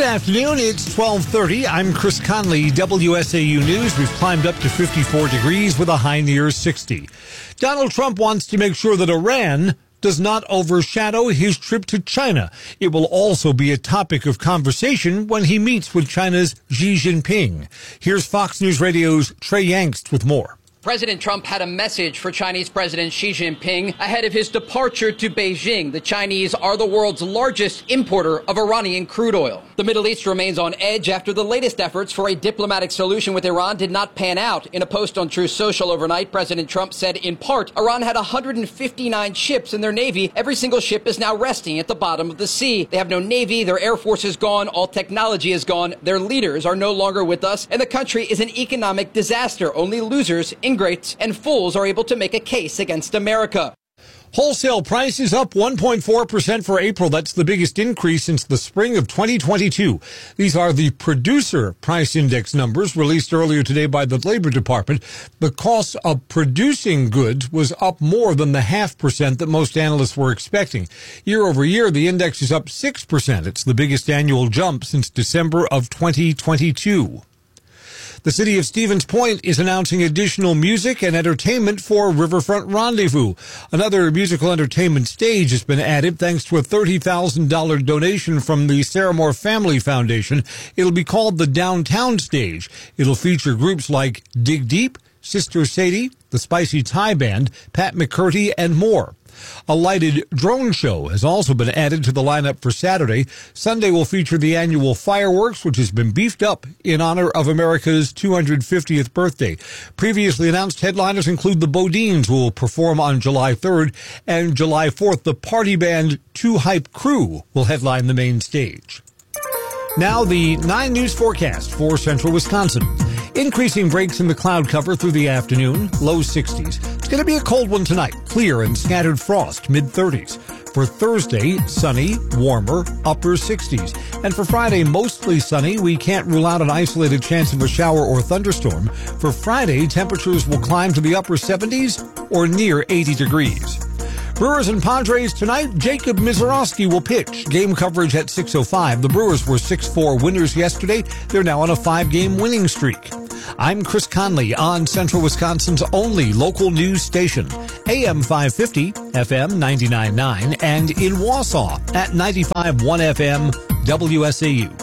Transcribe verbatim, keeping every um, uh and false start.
afternoon. It's twelve thirty. I'm Chris Conley, W S A U News. We've climbed up to fifty-four degrees with a high near sixty. Donald Trump wants to make sure that Iran does not overshadow his trip to China. It will also be a topic of conversation when he meets with China's Xi Jinping. Here's Fox News Radio's Trey Yangst with more. President Trump had a message for Chinese President Xi Jinping ahead of his departure to Beijing. The Chinese are the world's largest importer of Iranian crude oil. The Middle East remains on edge after the latest efforts for a diplomatic solution with Iran did not pan out. In a post on Truth Social overnight, President Trump said, in part, Iran had one hundred fifty-nine ships in their navy. Every single ship is now resting at the bottom of the sea. They have no navy, their air force is gone, all technology is gone, their leaders are no longer with us, and the country is an economic disaster. Only losers, ingrates, and fools are able to make a case against America. Wholesale prices up one point four percent for April. That's the biggest increase since the spring of twenty twenty-two. These are the producer price index numbers released earlier today by the Labor Department. The cost of producing goods was up more than the half percent that most analysts were expecting. Year over year, the index is up six percent. It's the biggest annual jump since December of twenty twenty-two. The city of Stevens Point is announcing additional music and entertainment for Riverfront Rendezvous. Another musical entertainment stage has been added thanks to a thirty thousand dollars donation from the Saramore Family Foundation. It'll be called the Downtown Stage. It'll feature groups like Dig Deep, Sister Sadie, the Spicy Thai Band, Pat McCurdy, and more. A lighted drone show has also been added to the lineup for Saturday. Sunday will feature the annual fireworks, which has been beefed up in honor of America's two hundred fiftieth birthday. Previously announced headliners include the Bodines, who will perform on July third, and July fourth, the party band Two Hype Crew will headline the main stage. Now the nine News forecast for central Wisconsin. Increasing breaks in the cloud cover through the afternoon, low sixties. It's going to be a cold one tonight, clear and scattered frost, mid thirties. For Thursday, sunny, warmer, upper sixties. And for Friday, mostly sunny. We can't rule out an isolated chance of a shower or thunderstorm. For Friday, temperatures will climb to the upper seventies or near eighty degrees. Brewers and Padres tonight. Jacob Mizorowski will pitch. Game coverage at six oh five. The Brewers were six four winners yesterday. They're now on a five-game winning streak. I'm Chris Conley on Central Wisconsin's only local news station, A M five fifty, F M ninety-nine point nine, and in Wausau at ninety-five point one F M, W S A U.